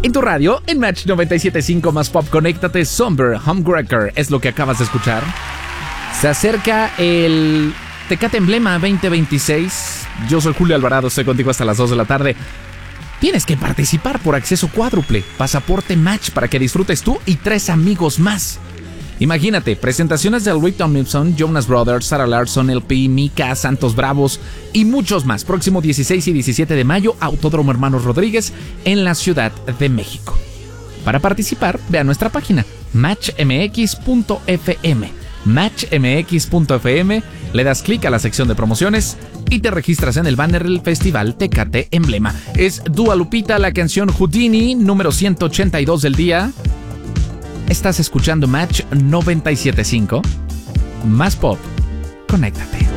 En tu radio, en Match 97.5 más Pop, conéctate. Somber Homewrecker es lo que acabas de escuchar. Se acerca el Tecate Emblema 2026. Yo soy Julio Alvarado, estoy contigo hasta las 2 de la tarde. Tienes que participar por acceso cuádruple, pasaporte Match para que disfrutes tú y 3 amigos más. Imagínate, presentaciones de Louis Tomlinson, Jonas Brothers, Sarah Larsson, LP, Mika, Santos Bravos y muchos más. Próximo 16 y 17 de mayo, Autódromo Hermanos Rodríguez en la Ciudad de México. Para participar, ve a nuestra página matchmx.fm. Matchmx.fm, le das clic a la sección de promociones y te registras en el banner del Festival Tecate Emblema. Es Dua Lupita, la canción Houdini, número 182 del día. Estás escuchando Match 97.5. Más Pop. Conéctate.